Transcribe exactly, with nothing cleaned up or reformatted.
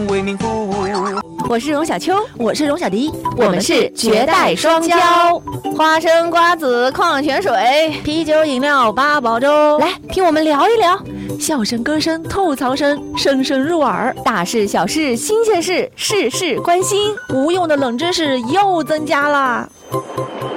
能为民服务。 我是荣小秋， 我是荣小迪， 我们是绝代双骄。花生、瓜子、矿泉水、 啤酒、饮料、八宝粥， 来听我们聊一聊。 笑声、歌声、吐槽声，声声入耳。 大事小事、新鲜事，事事关心。 无用的冷知识又增加啦！